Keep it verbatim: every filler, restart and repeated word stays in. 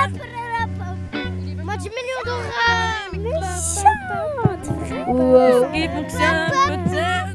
Moi, dix millions d'euros. Méchante. Wow. Gib uns ja, bitte.